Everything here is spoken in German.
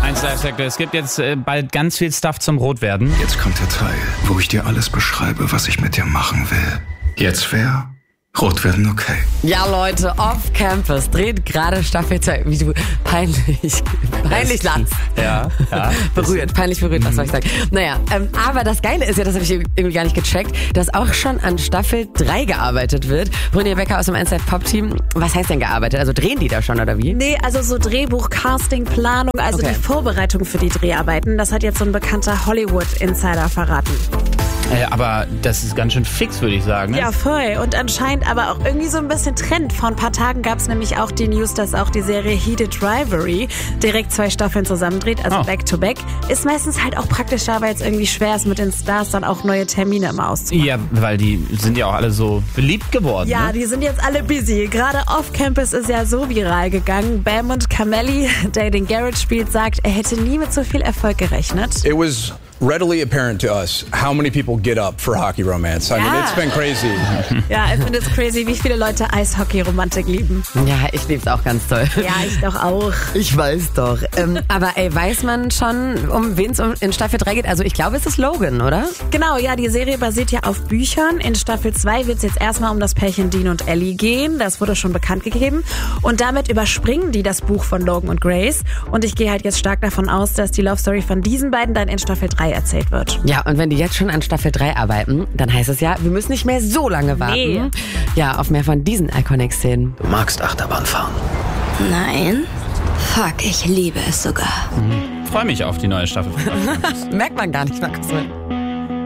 1 Live-Sektor. Es gibt jetzt bald ganz viel Stuff zum Rotwerden. Jetzt kommt der Teil, wo ich dir alles beschreibe, was ich mit dir machen will. Jetzt wäre rot werden okay. Ja, Leute, Off Campus dreht gerade Staffel 2. Wie du peinlich lachst. Ja. Peinlich berührt, was soll ich sagen. Naja, aber das Geile ist ja, das habe ich irgendwie gar nicht gecheckt, dass auch schon an Staffel 3 gearbeitet wird. Brynja Becker aus dem 1 Live Pop Team. Was heißt denn gearbeitet? Also drehen die da schon, oder wie? Nee, also so Drehbuch, Casting, Planung, also Okay. die Vorbereitung für die Dreharbeiten. Das hat jetzt so ein bekannter Hollywood-Insider verraten. Aber das ist ganz schön fix, würde ich sagen. Ne? Ja, voll. Und anscheinend aber auch irgendwie so ein bisschen Trend. Vor ein paar Tagen gab es nämlich auch die News, dass auch die Serie Heated Rivalry direkt 2 Staffeln zusammendreht, also back-to-back. Ist meistens halt auch praktischer, weil es irgendwie schwer ist, mit den Stars dann auch neue Termine immer auszumachen. Ja, weil die sind ja auch alle so beliebt geworden. Ja, ne? die sind jetzt alle busy. Gerade Off-Campus ist ja so viral gegangen. Bam und Camelli, der den Garrett spielt, sagt, er hätte nie mit so viel Erfolg gerechnet. It was readily apparent to us how many people get up for hockey romance. I mean, it's been crazy. Ja, ich finde es crazy, wie viele Leute Eishockey-Romantik lieben. Ja, ich lieb's auch ganz toll. Ja, ich doch auch. Ich weiß doch. Aber weiß man schon, um wen es in Staffel 3 geht? Also ich glaube, es ist Logan, oder? Genau, ja, die Serie basiert ja auf Büchern. In Staffel 2 wird es jetzt erstmal um das Pärchen Dean und Ellie gehen. Das wurde schon bekannt gegeben. Und damit überspringen die das Buch von Logan und Grace. Und ich gehe halt jetzt stark davon aus, dass die Love Story von diesen beiden dann in Staffel 3 erzählt wird. Ja, und wenn die jetzt schon an Staffel 3 arbeiten, dann heißt es ja, wir müssen nicht mehr so lange warten. Nee. Ja, auf mehr von diesen Iconic-Szenen. Du magst Achterbahn fahren. Nein. Fuck, ich liebe es sogar. Freue mich auf die neue Staffel. Merkt man gar nicht, Markus.